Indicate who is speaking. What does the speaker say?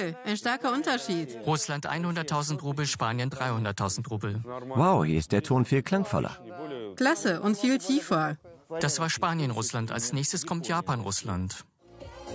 Speaker 1: Rubel, ein starker Unterschied.
Speaker 2: Russland 100.000 Rubel, Spanien 300.000 Rubel.
Speaker 3: Wow, hier ist der Ton viel klangvoller.
Speaker 1: Klasse und viel tiefer.
Speaker 2: Das war Spanien-Russland. Als nächstes kommt Japan-Russland.